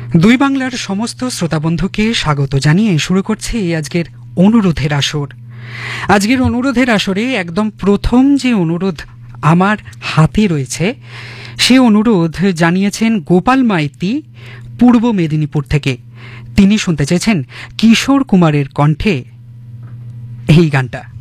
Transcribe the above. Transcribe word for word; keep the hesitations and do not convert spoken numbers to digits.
দুই বাংলার সমস্ত শ্রোতাবন্ধুকে স্বাগত জানিয়ে শুরু করছি আজকের অনুরোধের আসর। আজকের অনুরোধের আসরে একদম প্রথম যে অনুরোধ আমার হাতে রয়েছে সে অনুরোধ জানিয়েছেন গোপাল মাইতি পূর্ব মেদিনীপুর থেকে। তিনি শুনতে চেয়েছেন কিশোর কুমারের কণ্ঠে এই গানটা।